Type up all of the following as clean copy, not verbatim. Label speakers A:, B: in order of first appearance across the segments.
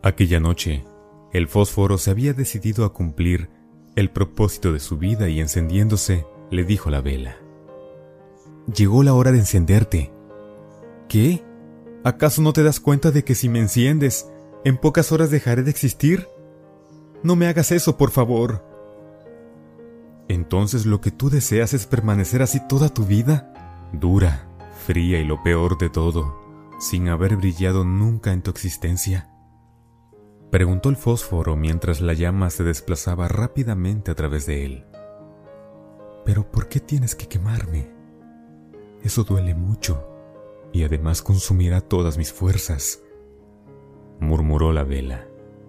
A: Aquella noche, el fósforo se había decidido a cumplir el propósito de su vida y encendiéndose, le dijo a la vela: «Llegó la hora de encenderte». «¿Qué? ¿Acaso no te das cuenta de que si me enciendes, en pocas horas dejaré de existir? No me hagas eso, por favor». «¿Entonces lo que tú deseas es permanecer así toda tu vida? Dura, fría y lo peor de todo, sin haber brillado nunca en tu existencia», preguntó el fósforo mientras la llama se desplazaba rápidamente a través de él. «¿Pero por qué tienes que quemarme? Eso duele mucho y además consumirá todas mis fuerzas», murmuró la vela.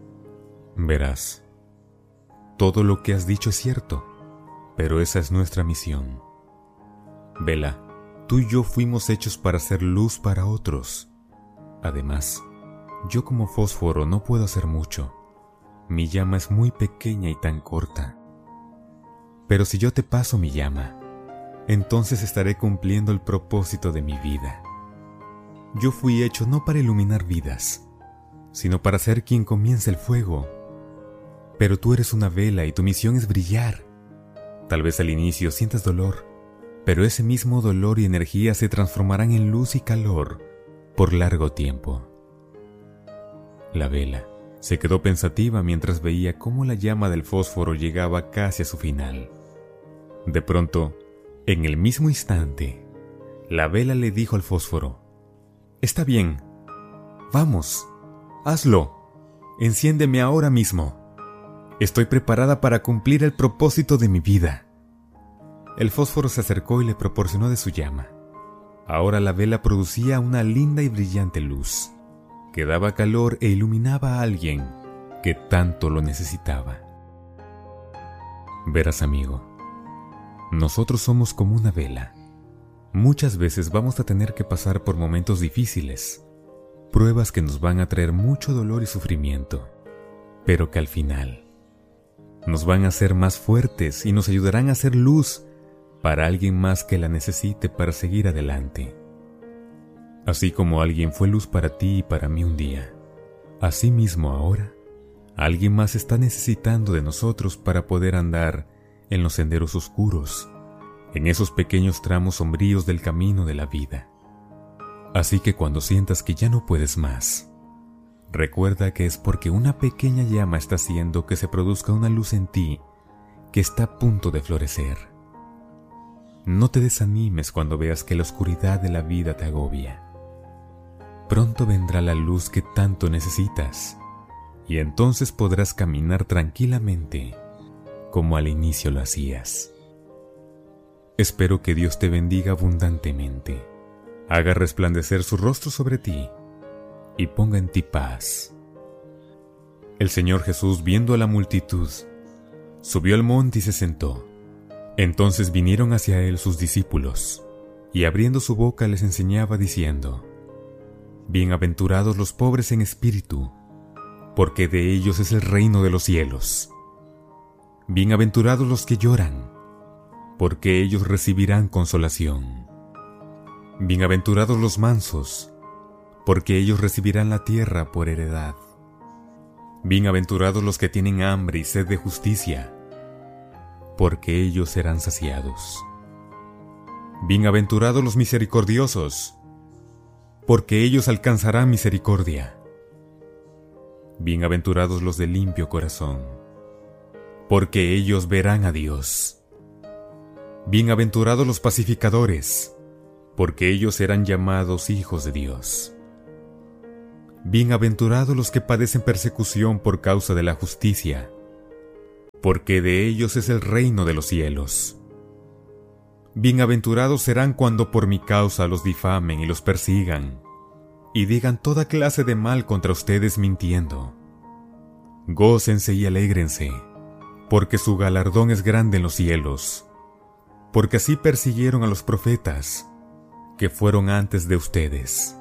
A: «Verás, todo lo que has dicho es cierto, pero esa es nuestra misión. Vela, tú y yo fuimos hechos para ser luz para otros. Además, yo como fósforo no puedo hacer mucho. Mi llama es muy pequeña y tan corta. Pero si yo te paso mi llama, entonces estaré cumpliendo el propósito de mi vida. Yo fui hecho no para iluminar vidas, sino para ser quien comience el fuego. Pero tú eres una vela y tu misión es brillar. Tal vez al inicio sientas dolor, pero ese mismo dolor y energía se transformarán en luz y calor por largo tiempo». La vela se quedó pensativa mientras veía cómo la llama del fósforo llegaba casi a su final. De pronto, en el mismo instante, la vela le dijo al fósforo: «Está bien, vamos, hazlo, enciéndeme ahora mismo. Estoy preparada para cumplir el propósito de mi vida». El fósforo se acercó y le proporcionó de su llama. Ahora la vela producía una linda y brillante luz, que daba calor e iluminaba a alguien que tanto lo necesitaba. Verás, amigo, nosotros somos como una vela. Muchas veces vamos a tener que pasar por momentos difíciles, pruebas que nos van a traer mucho dolor y sufrimiento, pero que al final nos van a hacer más fuertes y nos ayudarán a hacer luz para alguien más que la necesite para seguir adelante. Así como alguien fue luz para ti y para mí un día, así mismo ahora, alguien más está necesitando de nosotros para poder andar en los senderos oscuros, en esos pequeños tramos sombríos del camino de la vida. Así que cuando sientas que ya no puedes más, recuerda que es porque una pequeña llama está haciendo que se produzca una luz en ti que está a punto de florecer. No te desanimes cuando veas que la oscuridad de la vida te agobia. Pronto vendrá la luz que tanto necesitas, y entonces podrás caminar tranquilamente como al inicio lo hacías. Espero que Dios te bendiga abundantemente, haga resplandecer su rostro sobre ti y ponga en ti paz. El Señor Jesús, viendo a la multitud, subió al monte y se sentó. Entonces vinieron hacia él sus discípulos, y abriendo su boca les enseñaba diciendo: «Bienaventurados los pobres en espíritu, porque de ellos es el reino de los cielos. Bienaventurados los que lloran, porque ellos recibirán consolación. Bienaventurados los mansos, porque ellos recibirán la tierra por heredad. Bienaventurados los que tienen hambre y sed de justicia, porque ellos serán saciados. Bienaventurados los misericordiosos, porque ellos alcanzarán misericordia. Bienaventurados los de limpio corazón, porque ellos verán a Dios. Bienaventurados los pacificadores, porque ellos serán llamados hijos de Dios. Bienaventurados los que padecen persecución por causa de la justicia, porque de ellos es el reino de los cielos. Bienaventurados serán cuando por mi causa los difamen y los persigan, y digan toda clase de mal contra ustedes mintiendo. Gócense y alégrense, porque su galardón es grande en los cielos, porque así persiguieron a los profetas que fueron antes de ustedes.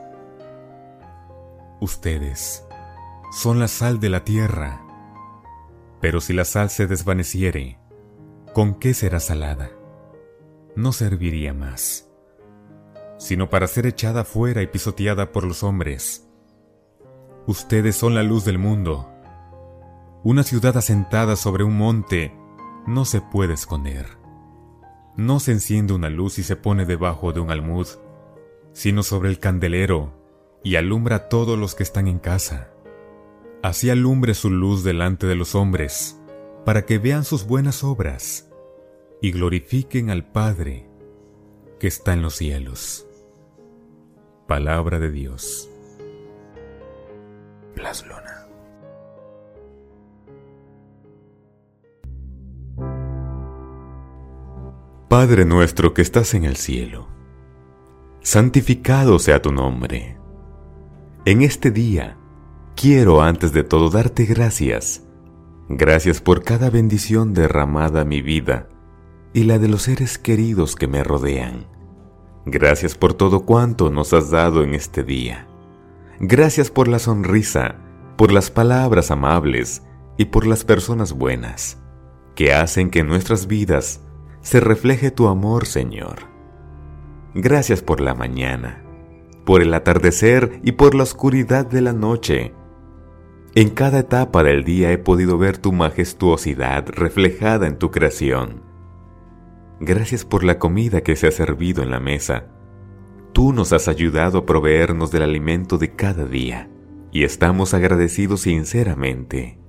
A: Ustedes son la sal de la tierra. Pero si la sal se desvaneciere, ¿con qué será salada? No serviría más, sino para ser echada fuera y pisoteada por los hombres. Ustedes son la luz del mundo. Una ciudad asentada sobre un monte no se puede esconder. No se enciende una luz y se pone debajo de un almud, sino sobre el candelero, y alumbra a todos los que están en casa. Así alumbre su luz delante de los hombres, para que vean sus buenas obras y glorifiquen al Padre que está en los cielos. Palabra de Dios. Blas Luna. Padre nuestro que estás en el cielo, santificado sea tu nombre. En este día, quiero antes de todo darte gracias. Gracias por cada bendición derramada a mi vida y la de los seres queridos que me rodean. Gracias por todo cuanto nos has dado en este día. Gracias por la sonrisa, por las palabras amables y por las personas buenas, que hacen que en nuestras vidas se refleje tu amor, Señor. Gracias por la mañana, por el atardecer y por la oscuridad de la noche. En cada etapa del día he podido ver tu majestuosidad reflejada en tu creación. Gracias por la comida que se ha servido en la mesa. Tú nos has ayudado a proveernos del alimento de cada día, y estamos agradecidos sinceramente.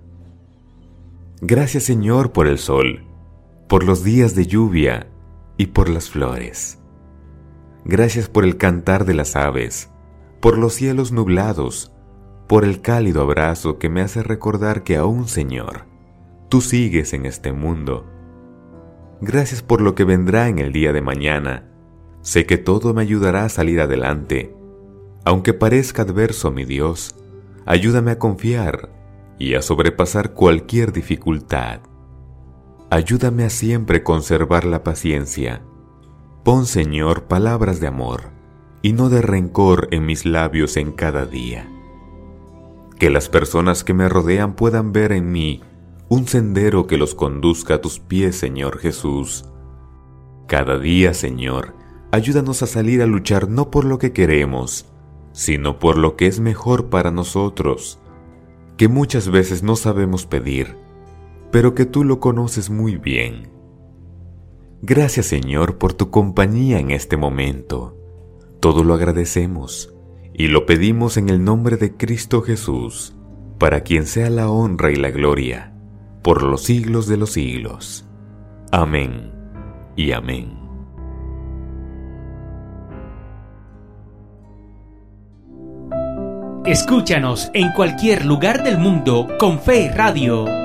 A: Gracias, Señor, por el sol, por los días de lluvia y por las flores. Gracias por el cantar de las aves, por los cielos nublados, por el cálido abrazo que me hace recordar que aún, Señor, tú sigues en este mundo. Gracias por lo que vendrá en el día de mañana. Sé que todo me ayudará a salir adelante. Aunque parezca adverso, mi Dios, ayúdame a confiar y a sobrepasar cualquier dificultad. Ayúdame a siempre conservar la paciencia. Pon, Señor, palabras de amor y no de rencor en mis labios en cada día. Que las personas que me rodean puedan ver en mí un sendero que los conduzca a tus pies, Señor Jesús. Cada día, Señor, ayúdanos a salir a luchar no por lo que queremos, sino por lo que es mejor para nosotros, que muchas veces no sabemos pedir, pero que tú lo conoces muy bien. Gracias, Señor, por tu compañía en este momento. Todo lo agradecemos y lo pedimos en el nombre de Cristo Jesús, para quien sea la honra y la gloria, por los siglos de los siglos. Amén y amén.
B: Escúchanos en cualquier lugar del mundo con Fe Radio.